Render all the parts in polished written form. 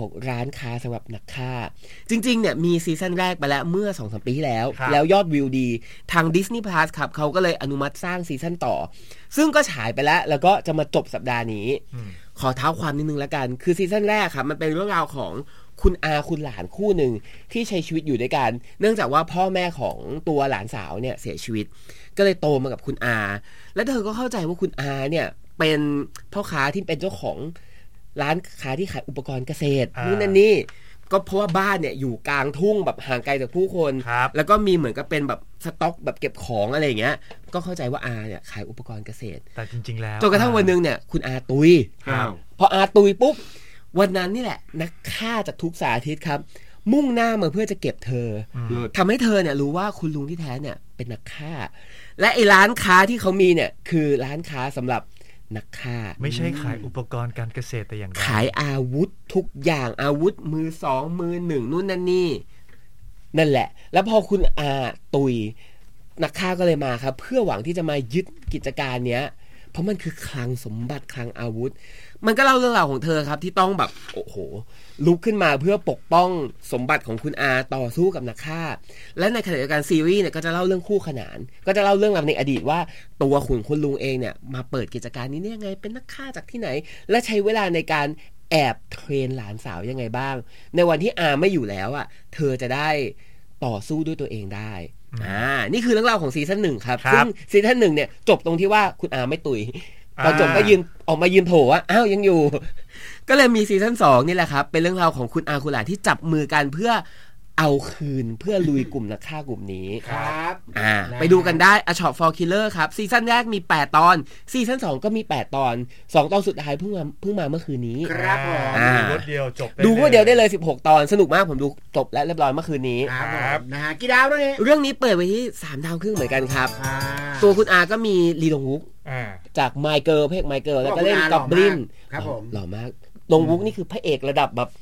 ของร้านค้าสำหรับนักฆ่าจริงๆเนี่ยมีซีซั่นแรกไปแล้วเมื่อ 2-3 ปีที่แล้วยอดวิวดีทาง Disney Plus ครับเขาก็เลยอนุมัติสร้างซีซั่นต่อซึ่งก็ฉายไปแล้วก็จะมาจบสัปดาห์นี้ขอเท้าความนิดนึงแล้วกันคือซีซั่นแรกครับมันเป็นเรื่องราวของคุณอาคุณหลานคู่หนึ่งที่ใช้ชีวิตอยู่ด้วยกันเนื่องจากว่าพ่อแม่ของตัวหลานสาวเนี่ยเสียชีวิตก็เลยโตมากับคุณอาและเธอก็เข้าใจว่าคุณอาเนี่ยเป็นพ่อค้าที่เป็นเจ้าของร้านค้าที่ขายอุปกรณ์เกษตรนู่นนั่นนี่ก็เพราะว่าบ้านเนี่ยอยู่กลางทุ่งแบบห่างไกลจากผู้คนแล้วก็มีเหมือนกับเป็นแบบสต็อกแบบเก็บของอะไรอย่างเงี้ยก็เข้าใจว่าอาเนี่ยขายอุปกรณ์เกษตรแต่จริงๆแล้วจนกระทั่งวันนึงเนี่ยคุณอาตุยพออาตุยปุ๊บวันนั้นนี่แหละนักฆ่าจากทุกสารทิศครับมุ่งหน้ามาเพื่อจะเก็บเธอทำให้เธอเนี่ยรู้ว่าคุณลุงที่แท้เนี่ยเป็นนักฆ่าและไอ้ร้านค้าที่เขามีเนี่ยคือร้านค้าสำหรับนักฆ่าไม่ใช่ขายอุปกรณ์การเกษตรแต่อย่างใดขายอาวุธทุกอย่างอาวุธมือสองมือหนึ่งนู่นนั่นนี่นั่นแหละแล้วพอคุณอาตุยนักฆ่าก็เลยมาครับเพื่อหวังที่จะมายึดกิจการเนี้ยเพราะมันคือคลังสมบัติคลังอาวุธมันก็เล่าเรื่องราวของเธอครับที่ต้องแบบโอ้โหลุกขึ้นมาเพื่อปกป้องสมบัติของคุณอาต่อสู้กับนักฆ่าและในขณะเดียวกันซีรีส์เนี่ยก็จะเล่าเรื่องคู่ขนานก็จะเล่าเรื่องราวในอดีตว่าตัวคุณลุงเองเนี่ยมาเปิดกิจการนี้เนี่ยยังไงเป็นนักฆ่าจากที่ไหนและใช้เวลาในการแอบเทรนหลานสาวยังไงบ้างในวันที่อาไม่อยู่แล้วอ่ะเธอจะได้ต่อสู้ด้วยตัวเองได้นี่คือเรื่องราวของซีซั่น1ครับซึ่งซีซั่น1เนี่ยจบตรงที่ว่าคุณอาไม่ตุยตอนจบก็ออกมายืนโผล่ว่าอ้าวยังอยู่ก็เลยมีซีซั่น2นี่แหละครับเป็นเรื่องราวของคุณอาคุณหลานที่จับมือกันเพื่อเอาคืนเพื่อลุยกลุ่มนักฆ่ากลุ่มนี้ครับไปดูกันได้ A Shot for Killer ครับซีซั่นแรกมี8ตอนซีซั่น2ก็มี8ตอน2ตอนสุดท้ายเพิ่งมาเมื่อคืนนี้ครับผมดูรวดเดียวจบดูรวดเดียวได้เลย16ตอนสนุกมากผมดูจบและเรียบร้อยเมื่อคืนนี้ครับนะฮะกี่ดาวเรื่องนี้เปิดไว้ที่3ดาวครึ่งเหมือนกันครับตัวคุณอาก็มีลีดงวุกจาก My Girl เพลง My Girl แล้วก็เล่นกับบินครับผมหล่อมากดงวุกนี่คือพระเอกระดับแบบ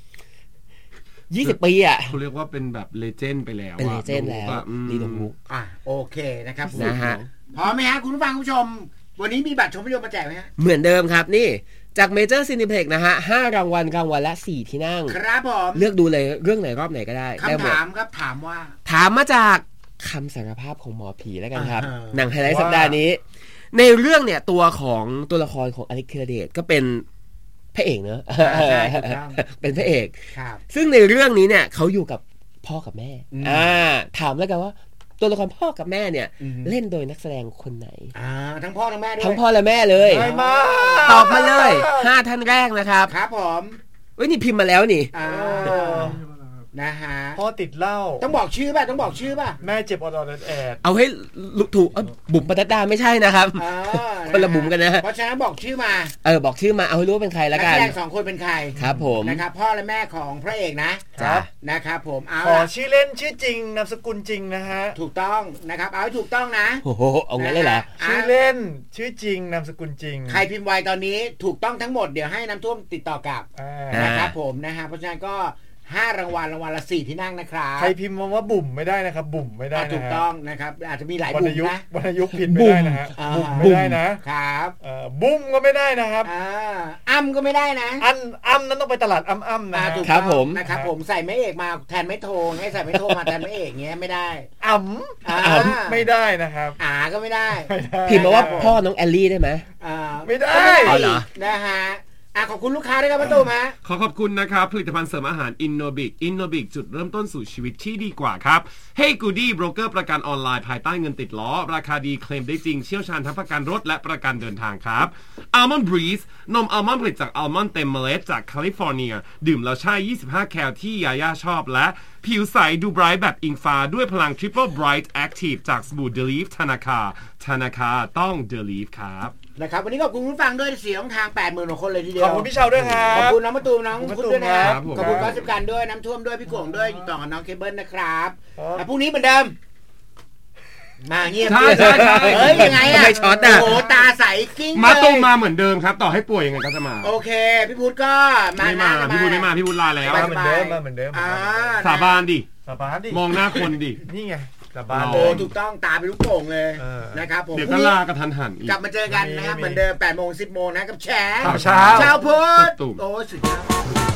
20 ปีอ่ะเขาเรียกว่าเป็นแบบเลเจนด์ไปแล้วเป็นเลเจนด์แล้วลีดงวุกโอเคนะครับนะฮะพร้อมไหมฮะคุณผู้ฟังคุณผู้ชมวันนี้มีบัตรชมภาพยนตร์มาแจกไหมฮะเหมือนเดิมครับนี่จากเมเจอร์ซินิเพล็กซ์นะฮะ5รางวัลละ4ที่นั่งครับผมเลือกดูเลยเรื่องไหนรอบไหนก็ได้คำถามครับถามว่าถามมาจากคำสารภาพของหมอผีแล้วกันครับหนังไฮไลท์สัปดาห์นี้ในเรื่องเนี่ยตัวละครของอเล็กธีรเดชก็เป็นพระเอกเนอะเป็นพระเอกซึ่งในเรื่องนี้เนี่ยเขาอยู่กับพ่อกับแม่ถามแล้วกันว่าตัวละครพ่อกับแม่เนี่ยเล่นโดยนักแสดงคนไหนทั้งพ่อทั้งแม่ด้วยทั้งพ่อและแม่เลยตอบมาเลย5ท่านแรกนะครับครับผมนี่พิมพ์มาแล้วนี่นะฮะพ่อติดเหล้าต้องบอกชื่อป่ะแม่เจ็บอดแอดเอาให้ถูกบุ๋มปนัดดาไม่ใช่นะครับคนละบุ๋มกันนะเพราะฉะนั้นบอกชื่อมาบอกชื่อมาเอาให้รู้ว่าเป็นใครแล้วกันนักแสดง2คนเป็นใครครับผมนะครับพ่อและแม่ของพระเอกนะนะครับผมขอชื่อเล่นชื่อจริงนามสกุลจริงนะฮะถูกต้องนะครับเอาให้ถูกต้องนะโอ้โหเอางั้นเลยเหรอชื่อเล่นชื่อจริงนามสกุลจริงใครพิมพ์ไวตอนนี้ถูกต้องทั้งหมดเดี๋ยวให้น้ำท่วมติดต่อกลับนะครับผมนะฮะเพราะฉะนั้นก็5รางวัลละ4ที่นั่งนะครับใครพิมพ์มาว่าบุ๋มไม่ได้นะครับบุ๋มไม่ได้นะถูกต้องนะครับอาจจะมีหลายบุ๋มนะวรรณยุกต์ผิดไม่ได้นะฮะบุ๋มไม่ได้นะครับบุ๋มก็ไม่ได้นะครับอ้ำก็ไม่ได้นะอ้ำนั้นต้องไปตลาดอ้ำนะครับผมนะครับผมใส่ไม่เอกมาแทนไม่โทให้ใส่ไม่โทมาแทนไม่เอกเงี้ยไม่ได้ไม่ได้นะครับก็ไม่ได้พิมพ์มาว่าพ่อน้องแอลลี่ได้ไหมไม่ได้นะฮะขอบคุณลูกค้าด้วยครับป้าตุ้มฮะขอบคุณนะครับผลิตภัณฑ์เสริมอาหารอินโนบิกจุดเริ่มต้นสู่ชีวิตที่ดีกว่าครับ Hey Goody โบรกเกอร์ประกันออนไลน์ภายใต้เงินติดล้อราคาดีเคลมได้จริงเชี่ยวชาญทั้งประกันรถและประกันเดินทางครับ Almond Breeze นมอัลมอนด์ผลิตจากอัลมอนด์เต็มเมล็ดจากแคลิฟอร์เนียดื่มแล้วใช่25แคลที่ยาย่าชอบและผิวใสดูไบรท์แบบอิงฟ้าด้วยพลัง Triple Bright Active จากสบู่ Delief ธนาคาต้อง Delief ครับนะครับวันนี้ขอบคุณผู้ฟังด้วยเสียงทาง 80,000 กว่าคนเลยทีเดียวขอบคุณพี่เชาด้วยครับขอบคุณน้องมะตูมน้องคุณด้วยนะครับขอบคุณก้อนสิบกันด้วยน้ำท่วมด้วยพี่กวงด้วยต่อกับน้องเคเบิลนะครับแล้วพรุ่งนี้เหมือนเดิมมาเงียบใช่ยังไงอ่ะไม่ช็อตอ่ะโอ้ตาใสกิ้งมาตูมมาเหมือนเดิมครับต่อให้ป่วยยังไงก็จะมาโอเคพี่พุทธก็ไม่มาพี่พุทธไม่มาพี่พุทธลาแล้วเหมือนเดิมสาบานดิมองหน้าคนดินี่ไงโอ้ถูกต้องตาเป็นลูกโป่งเลยนะครับผมเดี๋ยวก็ลากระทันหันกลับมาเจอกันนะครับเหมือนเดิม 8:00 น 10:00 นนะกับแฉเช้าพุทธโอ้สุดยอด